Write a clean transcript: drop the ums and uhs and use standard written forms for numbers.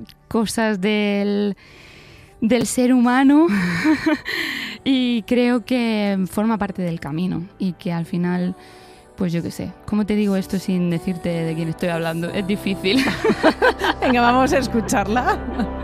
cosas del ser humano y creo que forma parte del camino y que al final, pues yo qué sé, ¿cómo te digo esto sin decirte de quién estoy hablando? Es difícil. Venga, vamos a escucharla.